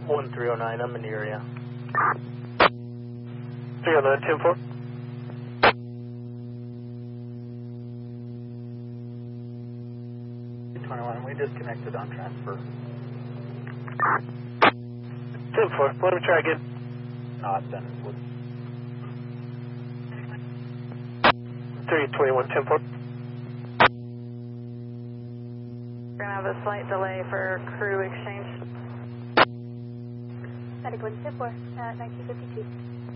1309, I'm in the area. 309, 10-4. We disconnected on transfer. 10-4, let me try again. No, it's done. 321, 10-4. We're going to have a slight delay for crew exchange. Static 1, 10-4, 1952.